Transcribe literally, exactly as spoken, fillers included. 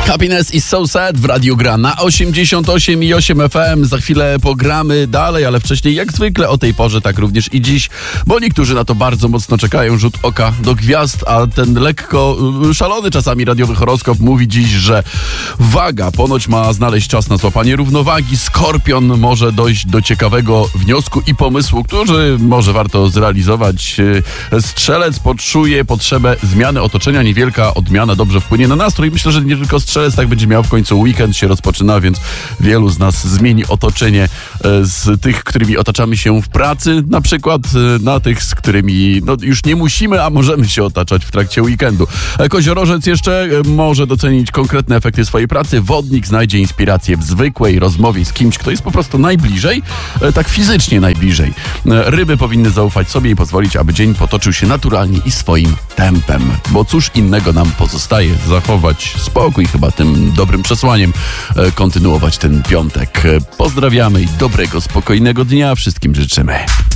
Happiness is so sad w Radiu Gra na osiemdziesiąt osiem i osiem F M. Za chwilę pogramy dalej, ale wcześniej jak zwykle o tej porze, tak również i dziś, bo niektórzy na to bardzo mocno czekają. Rzut oka do gwiazd, a ten lekko szalony czasami radiowy horoskop mówi dziś, że waga ponoć ma znaleźć czas na złapanie równowagi. Skorpion może dojść do ciekawego wniosku i pomysłu, który może warto zrealizować. Strzelec poczuje potrzebę zmiany otoczenia. Niewielka odmiana dobrze wpłynie na nastrój. Myślę, że nie tylko strzelec tak będzie miał. W końcu weekend się rozpoczyna, więc wielu z nas zmieni otoczenie z tych, którymi otaczamy się w pracy, na przykład na tych, z którymi no, już nie musimy, a możemy się otaczać w trakcie weekendu. Koziorożec jeszcze może docenić konkretne efekty swojej pracy. Wodnik znajdzie inspirację w zwykłej rozmowie z kimś, kto jest po prostu najbliżej, tak fizycznie najbliżej. Ryby powinny zaufać sobie i pozwolić, aby dzień potoczył się naturalnie i swoim tempem, bo cóż innego nam pozostaje, zachować spokój, chyba tym dobrym przesłaniem kontynuować ten piątek. Pozdrawiamy i dobrego, spokojnego dnia wszystkim życzymy.